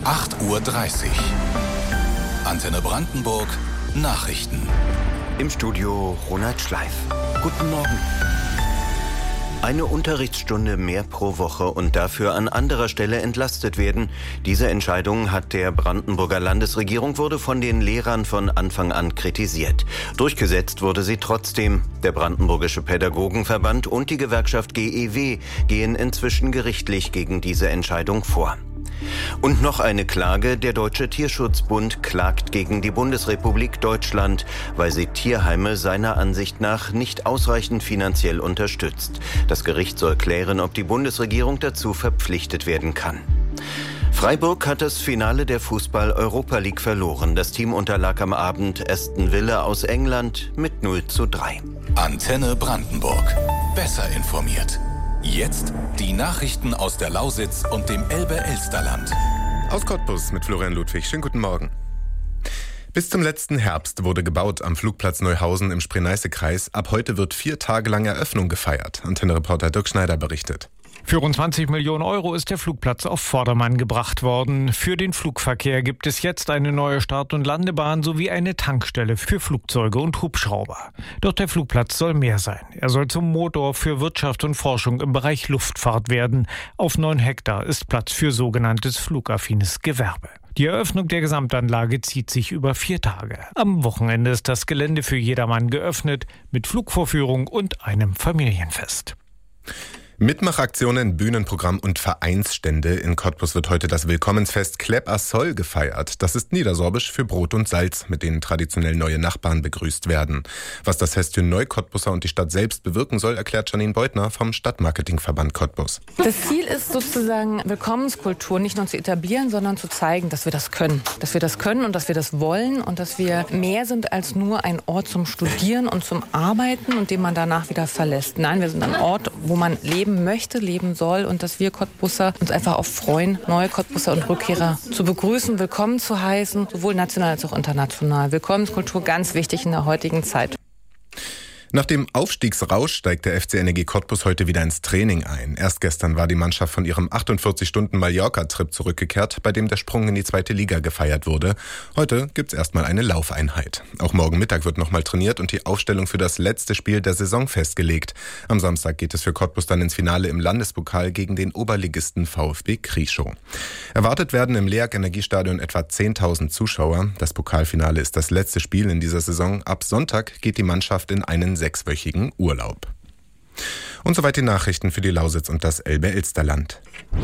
8:30 Uhr. Antenne Brandenburg Nachrichten. Im Studio Ronald Schleif. Guten Morgen. Eine Unterrichtsstunde mehr pro Woche und dafür an anderer Stelle entlastet werden. Diese Entscheidung hat der Brandenburger Landesregierung wurde von den Lehrern von Anfang an kritisiert. Durchgesetzt wurde sie trotzdem. Der Brandenburgische Pädagogenverband und die Gewerkschaft GEW gehen inzwischen gerichtlich gegen diese Entscheidung vor. Und noch eine Klage. Der Deutsche Tierschutzbund klagt gegen die Bundesrepublik Deutschland, weil sie Tierheime seiner Ansicht nach nicht ausreichend finanziell unterstützt. Das Gericht soll klären, ob die Bundesregierung dazu verpflichtet werden kann. Freiburg hat das Finale der Fußball-Europa League verloren. Das Team unterlag am Abend Aston Villa aus England mit 0:3. Antenne Brandenburg. Besser informiert. Jetzt die Nachrichten aus der Lausitz und dem Elbe-Elsterland. Aus Cottbus mit Florian Ludwig. Schönen guten Morgen. Bis zum letzten Herbst wurde gebaut am Flugplatz Neuhausen im Spree-Neiße-Kreis. Ab heute wird 4 Tage lang Eröffnung gefeiert. Antenne-Reporter Dirk Schneider berichtet. 24 Millionen Euro ist der Flugplatz auf Vordermann gebracht worden. Für den Flugverkehr gibt es jetzt eine neue Start- und Landebahn sowie eine Tankstelle für Flugzeuge und Hubschrauber. Doch der Flugplatz soll mehr sein. Er soll zum Motor für Wirtschaft und Forschung im Bereich Luftfahrt werden. Auf 9 Hektar ist Platz für sogenanntes flugaffines Gewerbe. Die Eröffnung der Gesamtanlage zieht sich über 4 Tage. Am Wochenende ist das Gelände für jedermann geöffnet, mit Flugvorführung und einem Familienfest. Mitmachaktionen, Bühnenprogramm und Vereinsstände. In Cottbus wird heute das Willkommensfest Klepp a Sol gefeiert. Das ist Niedersorbisch für Brot und Salz, mit denen traditionell neue Nachbarn begrüßt werden. Was das Fest für Neucottbusser und die Stadt selbst bewirken soll, erklärt Janine Beutner vom Stadtmarketingverband Cottbus. Das Ziel ist sozusagen, Willkommenskultur nicht nur zu etablieren, sondern zu zeigen, dass wir das können. Dass wir das können und dass wir das wollen und dass wir mehr sind als nur ein Ort zum Studieren und zum Arbeiten und den man danach wieder verlässt. Nein, wir sind ein Ort, wo man leben möchte, leben soll und dass wir Cottbusser uns einfach auch freuen, neue Cottbusser und Rückkehrer zu begrüßen, willkommen zu heißen, sowohl national als auch international. Willkommenskultur ganz wichtig in der heutigen Zeit. Nach dem Aufstiegsrausch steigt der FC NEG Cottbus heute wieder ins Training ein. Erst gestern war die Mannschaft von ihrem 48-Stunden-Mallorca-Trip zurückgekehrt, bei dem der Sprung in die 2. Liga gefeiert wurde. Heute gibt's erstmal eine Laufeinheit. Auch morgen Mittag wird nochmal trainiert und die Aufstellung für das letzte Spiel der Saison festgelegt. Am Samstag geht es für Cottbus dann ins Finale im Landespokal gegen den Oberligisten VfB Krieschow. Erwartet werden im LEAG Energiestadion etwa 10.000 Zuschauer. Das Pokalfinale ist das letzte Spiel in dieser Saison. Ab Sonntag geht die Mannschaft in einen 6-wöchigen Urlaub. Und soweit die Nachrichten für die Lausitz und das Elbe-Elsterland.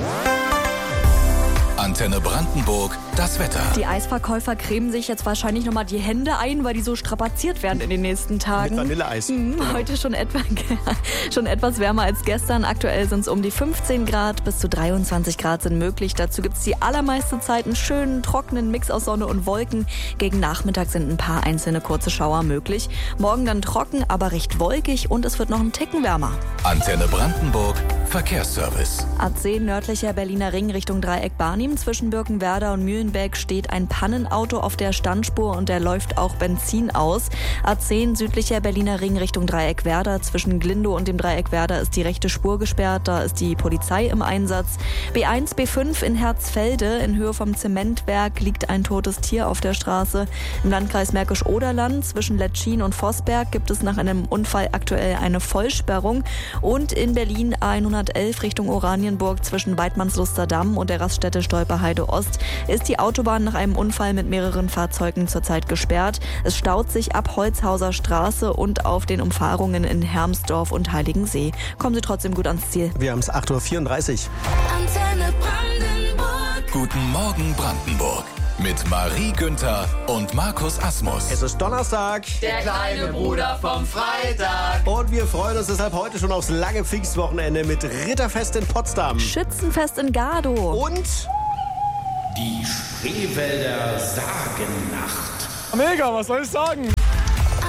Antenne Brandenburg, das Wetter. Die Eisverkäufer cremen sich jetzt wahrscheinlich nochmal die Hände ein, weil die so strapaziert werden in den nächsten Tagen. Mit Vanilleeis. Heute schon etwas wärmer als gestern. Aktuell sind es um die 15 Grad, bis zu 23 Grad sind möglich. Dazu gibt es die allermeiste Zeit einen schönen, trockenen Mix aus Sonne und Wolken. Gegen Nachmittag sind ein paar einzelne kurze Schauer möglich. Morgen dann trocken, aber recht wolkig und es wird noch einen Ticken wärmer. Antenne Brandenburg, Verkehrsservice. A10 nördlicher Berliner Ring Richtung Dreieck Barnim. Zwischen Birkenwerder und Mühlenbeck steht ein Pannenauto auf der Standspur und der läuft auch Benzin aus. A10 südlicher Berliner Ring Richtung Dreieck Werder. Zwischen Glindow und dem Dreieck Werder ist die rechte Spur gesperrt. Da ist die Polizei im Einsatz. B1, B5 in Herzfelde. In Höhe vom Zementwerk liegt ein totes Tier auf der Straße. Im Landkreis Märkisch-Oderland zwischen Letschin und Vossberg gibt es nach einem Unfall aktuell eine Vollsperrung. Und in Berlin A111 Richtung Oranienburg zwischen Weidmannsluster Damm und der Raststätte Stolperheide Ost ist die Autobahn nach einem Unfall mit mehreren Fahrzeugen zurzeit gesperrt. Es staut sich ab Holzhauser Straße und auf den Umfahrungen in Hermsdorf und Heiligensee. Kommen Sie trotzdem gut ans Ziel. Wir haben es 8:34 Uhr. Antenne Brandenburg. Guten Morgen Brandenburg. Mit Marie Günther und Markus Asmus. Es ist Donnerstag. Der kleine Bruder vom Freitag. Und wir freuen uns deshalb heute schon aufs lange Pfingstwochenende mit Ritterfest in Potsdam. Schützenfest in Gardow. Und die Spreewälder Sagennacht. Mega, was soll ich sagen?